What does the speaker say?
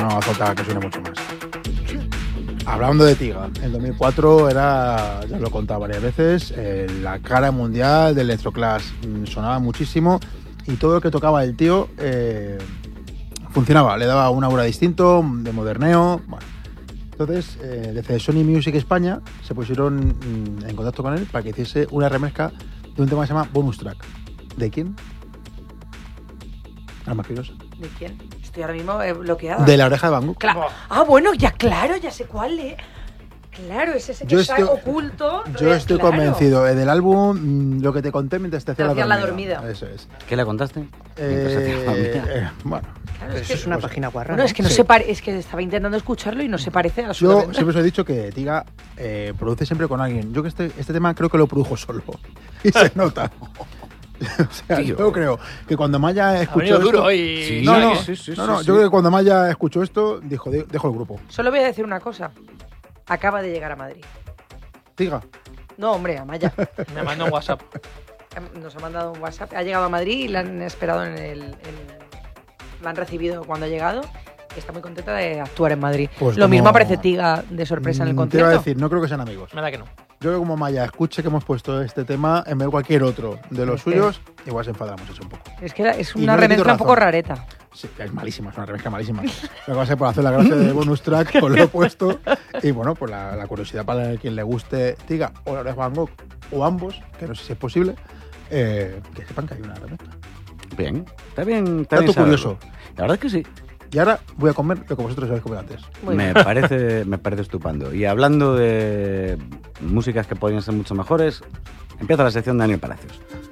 No hace falta que suene mucho más. Hablando de Tiga, en 2004 era, ya lo he contado varias veces, la cara mundial del electroclash. Sonaba muchísimo y todo lo que tocaba el tío funcionaba, le daba un aura distinto, de moderneo. Bueno. Entonces, desde Sony Music España se pusieron en contacto con él para que hiciese una remezcla de un tema que se llama Bonus Track. ¿De quién? Alma Filosa. ¿De quién? Estoy ahora mismo bloqueada. De La Oreja de Van Gogh. Bueno, ya claro, ya sé cuál es. Claro, es ese que está oculto. Yo estoy convencido. Del álbum, lo que te conté mientras te hacía la dormida. Eso es. ¿Qué le contaste? Bueno. Claro, eso es una página guarra. No, es que no se es que estaba intentando escucharlo y no se parece a su. Yo siempre os he dicho que Tiga produce siempre con alguien. Yo que este tema creo que lo produjo solo. Y se nota. O sea, tío, yo creo que cuando Maya escuchó esto... duro y... Sí, no, yo creo que cuando Maya escuchó esto, dijo, dejo el grupo. Solo voy a decir una cosa. Acaba de llegar a Madrid. Tiga. No, hombre, a Maya. Me mandó un WhatsApp. Nos ha mandado un WhatsApp. Ha llegado a Madrid y la han esperado la han recibido cuando ha llegado. Y está muy contenta de actuar en Madrid. Pues lo mismo aparece Tiga de sorpresa en el concierto. Te iba a decir, no creo que sean amigos. Nada que no. Yo creo que como Maya escuche que hemos puesto este tema en vez de cualquier otro de los suyos, igual se enfadamos eso un poco. Es que es una remezcla un poco rareta. Sí, es malísima, es una remezcla malísima. Lo que va a ser por hacer la gracia de bonus track, pues lo he puesto. Y bueno, pues la curiosidad para quien le guste Tiga o La Oreja Van Gogh, o ambos, que no sé si es posible, que sepan que hay una remezcla. Bien, está bien. Dato curioso. La verdad es que sí. Y ahora voy a comer lo que vosotros habéis comido antes. Me parece estupendo. Y hablando de músicas que podrían ser mucho mejores, empieza la sección de Daniel Palacios.